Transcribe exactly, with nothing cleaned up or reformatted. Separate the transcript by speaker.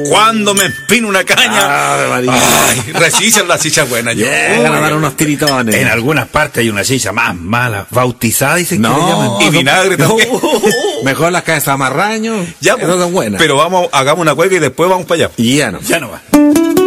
Speaker 1: Cuando me empino una caña,
Speaker 2: Ah,
Speaker 1: ay, resichan las chichas buenas. Yo.
Speaker 2: Llegan a dar unos tiritones.
Speaker 3: En algunas partes hay una silla más mala, bautizada, dicen
Speaker 2: No.
Speaker 3: que le llaman.
Speaker 1: Y vinagre también.
Speaker 2: Mejor las cabezas marraños.
Speaker 1: Ya,
Speaker 2: esas son buenas.
Speaker 1: pero vamos, hagamos una cueca y después vamos para allá.
Speaker 2: Y ya no.
Speaker 3: Ya no va.